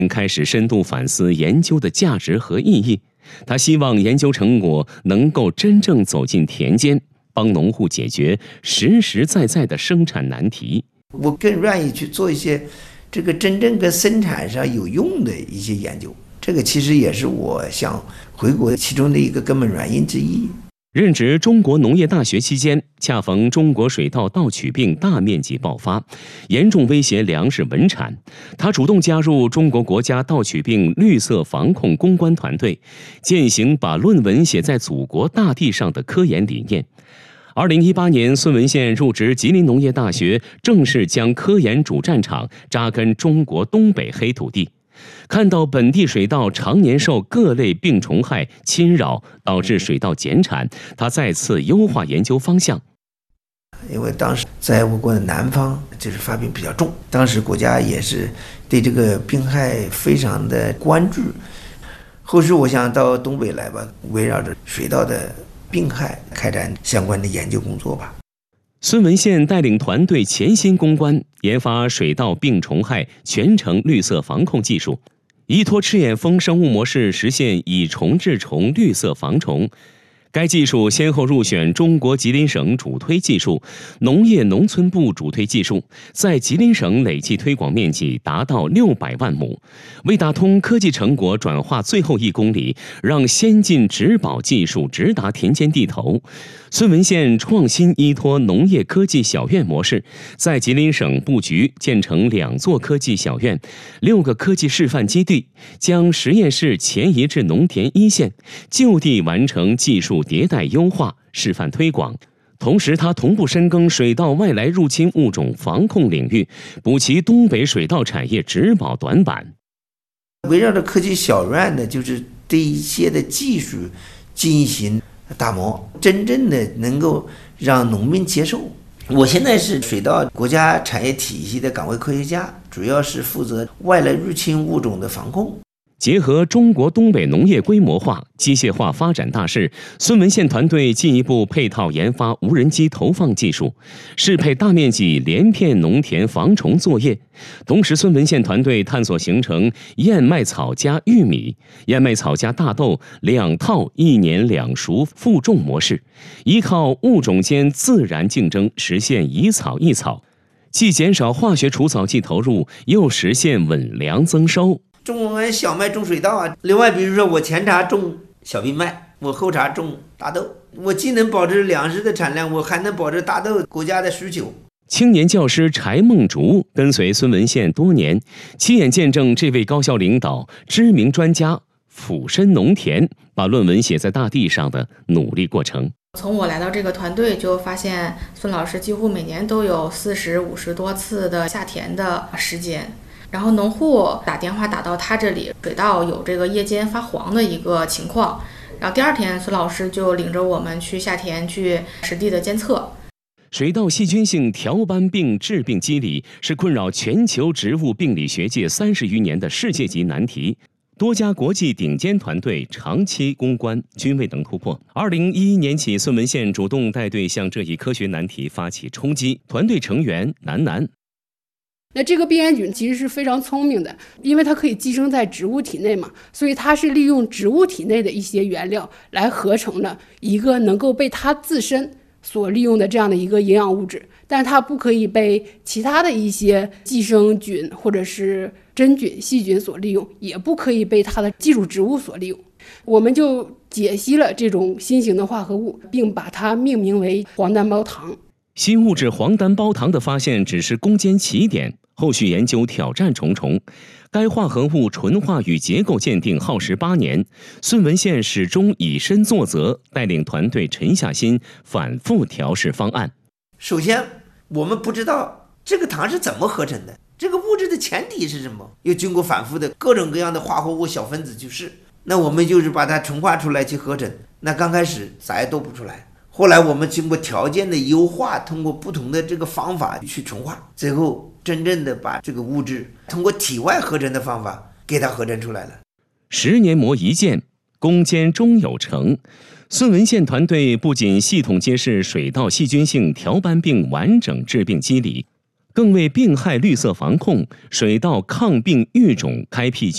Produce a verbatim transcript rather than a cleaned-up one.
开始深度反思研究的价值和意义。他希望研究成果能够真正走进田间，帮农户解决实实在在的生产难题。 我更愿意去做一些这个真正跟生产上有用的一些研究，这个其实也是我想回国其中的一个根本原因之一。 任职中国农业大学期间，恰逢中国水稻盗取病大面积爆发，严重威胁粮食稳产。他主动加入中国国家盗取病绿色防控攻关团队，践行把论文写在祖国大地上的科研理念。二零一八年，孙文宪入职吉林农业大学，正式将科研主战场扎根中国东北黑土地。看到本地水稻常年受各类病虫害侵扰，导致水稻减产，他再次优化研究方向。 因为当时在我国的南方就是发病比较重，当时国家也是对这个病害非常的关注。后续我想到东北来吧，围绕着水稻的病害开展相关的研究工作吧。 孙文宪带领团队潜心攻关，研发水稻病虫害全程绿色防控技术，依托赤眼蜂生物模式实现以虫治虫绿色防虫。该技术先后入选中国吉林省主推技术、农业农村部主推技术，在吉林省累计推广面积达到六百万亩。为打通科技成果转化最后一公里，让先进植保技术直达田间地头，孙文宪创新依托农业科技小院模式，在吉林省布局建成两座科技小院、六个科技示范基地，将实验室前移至农田一线，就地完成技术迭代优化、示范推广。同时，他同步深耕水稻外来入侵物种防控领域，补齐东北水稻产业植保短板。 围绕着科技小院呢，就是对一些的技术进行打磨，真正的能够让农民接受。我现在是水稻国家产业体系的岗位科学家，主要是负责外来入侵物种的防控。 结合中国东北农业规模化、机械化发展大势，孙文宪团队进一步配套研发无人机投放技术，适配大面积连片农田防虫作业。同时，孙文宪团队探索形成燕麦草加玉米、燕麦草加大豆两套一年两熟复种模式，依靠物种间自然竞争，实现一草一草，既减少化学除草剂投入，又实现稳粮增收。 种我们小麦种水稻啊，另外比如说我前茬种小冰麦，我后茬种大豆，我既能保证粮食的产量，我还能保证大豆国家的需求。 青年教师柴梦竹跟随孙文宪多年，亲眼见证这位高校领导、知名专家俯身农田，把论文写在大地上的努力过程。 从我来到这个团队，就发现孙老师几乎每年都有四十五十多次的下田的时间。然后农户打电话打到他这里，水稻有这个叶尖发黄的一个情况，然后第二天孙老师就领着我们去下田去实地的监测。 水稻细菌性条斑病致病机理是困扰全球植物病理学界三十余年的世界级难题，多家国际顶尖团队长期攻关均未能突破。二零一一年起，孙文宪主动带队向这一科学难题发起冲击，团队成员南南。 那这个病原菌其实是非常聪明的，因为它可以寄生在植物体内嘛，所以它是利用植物体内的一些原料来合成了一个能够被它自身所利用的这样的一个营养物质，但是它不可以被其他的一些寄生菌或者是真菌、细菌所利用，也不可以被它的寄主植物所利用。我们就解析了这种新型的化合物，并把它命名为黄单胞糖。 新物质黄单胞糖的发现只是攻坚起点，后续研究挑战重重。该化合物纯化与结构鉴定耗时八年，孙文宪始终以身作则，带领团队沉下心，反复调试方案。 首先，我们不知道这个糖是怎么合成的，这个物质的前提是什么，又经过反复的各种各样的化合物小分子去试，那我们就是把它纯化出来去合成。那刚开始啥也都不出来。后来我们经过条件的优化，通过不同的这个方法去纯化，最后真正的把这个物质通过体外合成的方法给它合成出来了。 十年磨一剑，攻坚终有成。孙文宪团队不仅系统揭示水稻细菌性条斑病完整致病机理，更为病害绿色防控、水稻抗病育种开辟